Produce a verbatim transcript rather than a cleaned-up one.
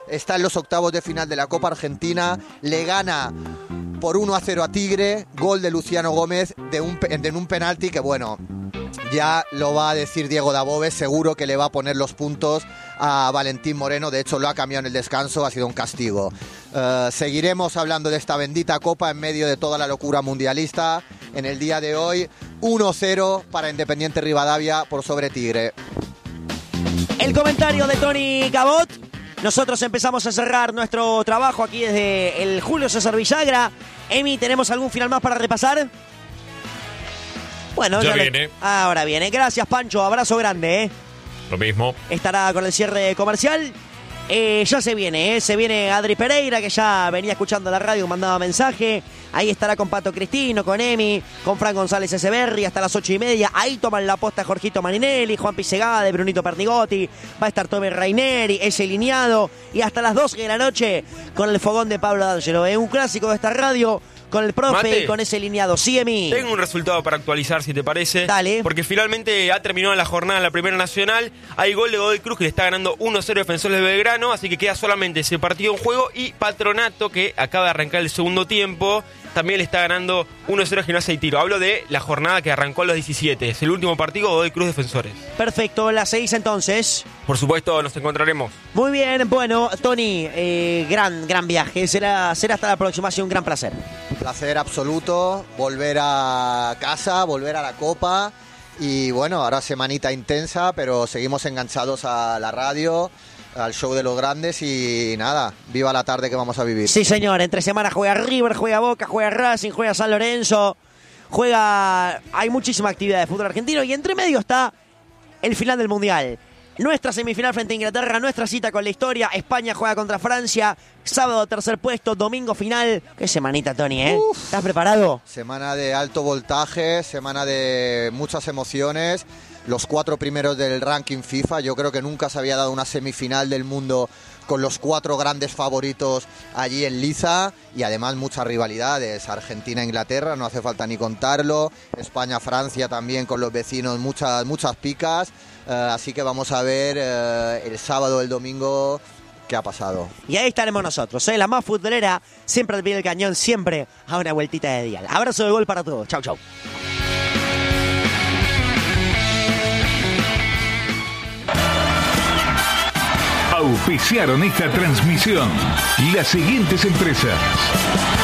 Está en los octavos de final de la Copa Argentina, le gana por uno a cero a Tigre, gol de Luciano Gómez de un, de un penalti que, bueno, ya lo va a decir Diego Dabove, seguro que le va a poner los puntos a Valentín Moreno, de hecho lo ha cambiado en el descanso, ha sido un castigo. Uh, seguiremos hablando de esta bendita Copa en medio de toda la locura mundialista. En el día de hoy, uno cero para Independiente Rivadavia por sobre Tigre. El comentario de Tony Cabot. Nosotros empezamos a cerrar nuestro trabajo aquí desde el Julio César Villagra. Emi, ¿tenemos algún final más para repasar? Bueno, ya, ya viene. Lo... Ahora viene. Gracias, Pancho. Abrazo grande, ¿eh? Lo mismo. Estará con el cierre comercial. Eh, ya se viene, ¿eh? Se viene Adri Pereira, que ya venía escuchando la radio, mandaba mensaje. Ahí estará con Pato Cristino, con Emi, con Fran González Echeverri hasta las ocho y media. Ahí toman la posta Jorgito Marinelli, Juan Pisegade, Brunito Pernigotti. Va a estar Tommy Raineri, ese lineado. Y hasta las doce de la noche con el fogón de Pablo D'Angelo. Es un clásico de esta radio. Con el profe Mate, y con ese lineado. Sí, Emi. Tengo un resultado para actualizar, si te parece. Dale. Porque finalmente ha terminado la jornada en la Primera Nacional. Hay gol de Godoy Cruz que le está ganando uno cero Defensores de Belgrano. Así que queda solamente ese partido en juego. Y Patronato, que acaba de arrancar el segundo tiempo, también le está ganando uno cero a Gimnasia y Tiro. Hablo de la jornada que arrancó a los diecisiete. Es el último partido, Godoy Cruz Defensores. Perfecto, las seis entonces. Por supuesto, nos encontraremos. Muy bien, bueno, Tony, eh, gran, gran viaje. Será, será hasta la próxima, ha sido un gran placer. Placer absoluto, volver a casa, volver a la Copa. Y bueno, ahora semanita intensa, pero seguimos enganchados a la radio, al show de los grandes y nada, viva la tarde que vamos a vivir. Sí, señor, entre semana juega River, juega Boca, juega Racing, juega San Lorenzo, juega... Hay muchísima actividad de fútbol argentino y entre medio está el final del Mundial. Nuestra semifinal frente a Inglaterra, nuestra cita con la historia. España juega contra Francia, sábado tercer puesto, domingo final. Qué semanita, Tony, ¿eh? Uf, ¿estás preparado? Semana de alto voltaje, semana de muchas emociones. Los cuatro primeros del ranking FIFA. Yo creo que nunca se había dado una semifinal del mundo con los cuatro grandes favoritos allí en liza y además muchas rivalidades. Argentina-Inglaterra, no hace falta ni contarlo. España-Francia también con los vecinos, muchas, muchas picas. Uh, así que vamos a ver uh, el sábado, el domingo, qué ha pasado. Y ahí estaremos nosotros, ¿eh? La más futbolera, siempre al pie del cañón, siempre a una vueltita de dial. Abrazo de gol para todos. Chau, chau. Auspiciaron esta transmisión las siguientes empresas: